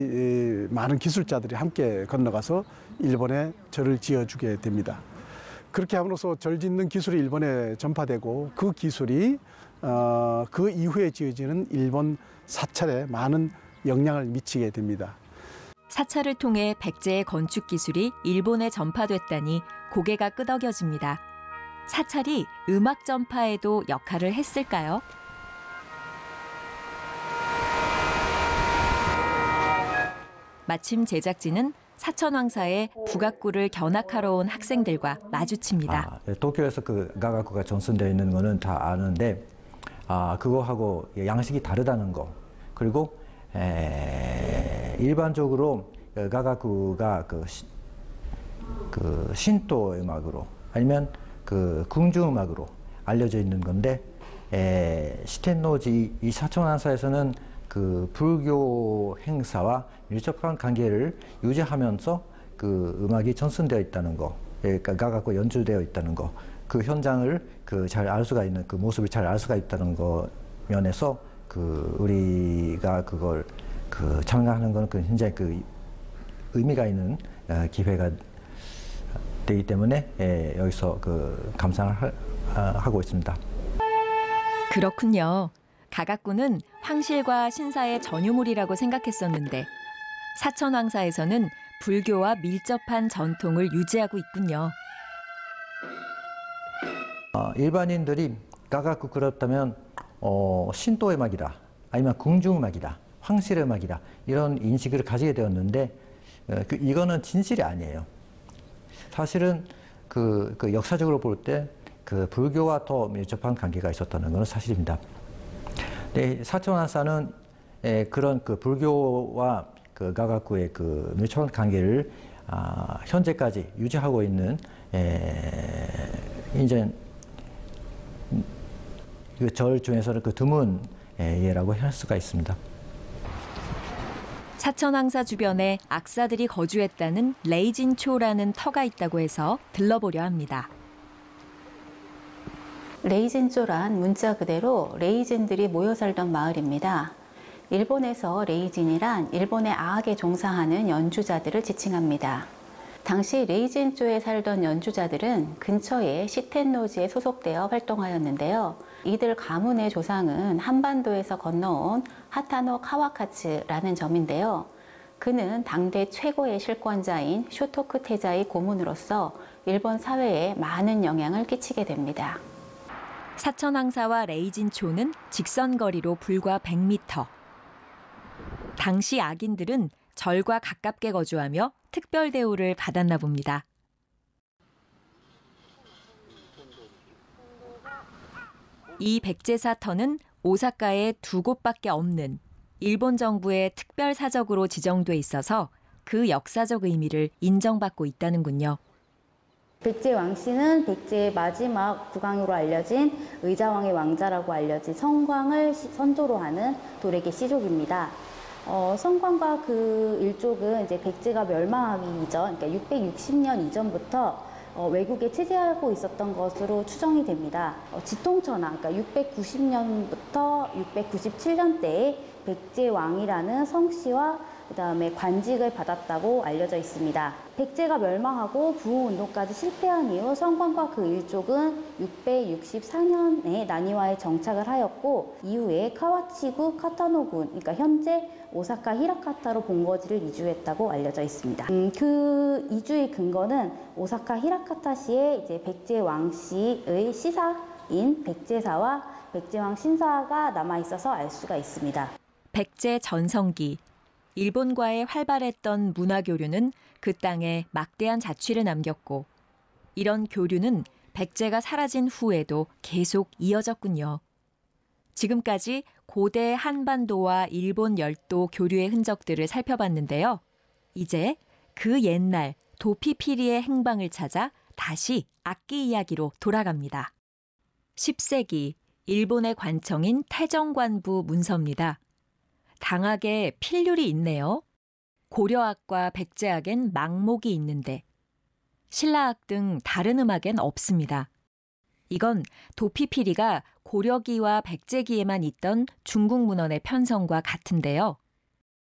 많은 기술자들이 함께 건너가서 일본에 절을 지어주게 됩니다. 그렇게 함으로써 절 짓는 기술이 일본에 전파되고 그 기술이 그 이후에 지어지는 일본 사찰에 많은 영향을 미치게 됩니다. 사찰을 통해 백제의 건축 기술이 일본에 전파됐다니 고개가 끄덕여집니다. 사찰이 음악 전파에도 역할을 했을까요? 마침 제작진은 사천왕사에 북악구를 견학하러 온 학생들과 마주칩니다. 도쿄에서 그 가가쿠가 전승되어 있는 거는 다 아는데 그거하고 양식이 다르다는 거. 그리고 일반적으로 가가쿠가 그 신도 음악으로 아니면 그 궁중 음악으로 알려져 있는 건데 시텐노지 이 사천왕사에서는 그 불교 행사와 밀접한 관계를 유지하면서 그 음악이 전승되어 있다는 거, 그러니까 가가쿠 연주되어 있다는 거, 그 현장을 잘 알 수가 있는 그 모습을 잘 알 수가 있다는 거 면에서 그 우리가 그걸 참가하는 것은 굉장히 의미가 있는 기회가 되기 때문에 여기서 감상을 하고 있습니다. 그렇군요. 가가쿠는 황실과 신사의 전유물이라고 생각했었는데 사천왕사에서는 불교와 밀접한 전통을 유지하고 있군요. 일반인들이 가가쿠 그렇다면 신도 음악이다, 아니면 궁중 음악이다, 황실 음악이다 이런 인식을 가지게 되었는데 이거는 진실이 아니에요. 사실은 그 역사적으로 볼 때 그 불교와 더 밀접한 관계가 있었다는 것은 사실입니다. 네, 사천왕사는 그런 그 불교와 그 가가쿠의 그 밀접한 관계를 현재까지 유지하고 있는 이제 그 절 중에서는 그 드문 예라고 할 수가 있습니다. 사천왕사 주변에 악사들이 거주했다는 레이진초라는 터가 있다고 해서 들러보려 합니다. 레이진초란 문자 그대로 레이진들이 모여 살던 마을입니다. 일본에서 레이진이란 일본의 아악에 종사하는 연주자들을 지칭합니다. 당시 레이진초에 살던 연주자들은 근처의 시텐노지에 소속되어 활동하였는데요. 이들 가문의 조상은 한반도에서 건너온 하타노 카와카츠라는 점인데요. 그는 당대 최고의 실권자인 쇼토쿠 태자의 고문으로서 일본 사회에 많은 영향을 끼치게 됩니다. 사천왕사와 레이진초는 직선거리로 불과 100m. 당시 악인들은 절과 가깝게 거주하며 특별 대우를 받았나 봅니다. 이 백제사터는 오사카에 2곳밖에 없는 일본 정부의 특별 사적으로 지정돼 있어서 그 역사적 의미를 인정받고 있다는군요. 백제 왕씨는 백제의 마지막 국왕으로 알려진 의자왕의 왕자라고 알려진 성광을 선조로 하는 도래계 씨족입니다. 성광과 그 일족은 이제 백제가 멸망하기 이전, 그러니까 660년 이전부터 외국에 체제하고 있었던 것으로 추정이 됩니다. 지통천왕, 그러니까 690년부터 697년대에 백제왕이라는 성씨와 그다음에 관직을 받았다고 알려져 있습니다. 백제가 멸망하고 부흥운동까지 실패한 이후 성광과 그 일족은 664년에 나니와에 정착을 하였고 이후에 카와치구 카타노군, 그러니까 현재 오사카 히라카타로 본거지를 이주했다고 알려져 있습니다. 그 이주의 근거는 오사카 히라카타시에 이제 백제 왕씨의 시사인 백제사와 백제왕 신사가 남아 있어서 알 수가 있습니다. 백제 전성기, 일본과의 활발했던 문화 교류는 그 땅에 막대한 자취를 남겼고 이런 교류는 백제가 사라진 후에도 계속 이어졌군요. 지금까지 고대 한반도와 일본 열도 교류의 흔적들을 살펴봤는데요. 이제 그 옛날 도피피리의 행방을 찾아 다시 악기 이야기로 돌아갑니다. 10세기 일본의 관청인 태정관부 문서입니다. 당악에 필률이 있네요. 고려악과 백제악엔 망목이 있는데 신라악 등 다른 음악엔 없습니다. 이건 도피피리가 고려기와 백제기에만 있던 중국 문헌의 편성과 같은데요.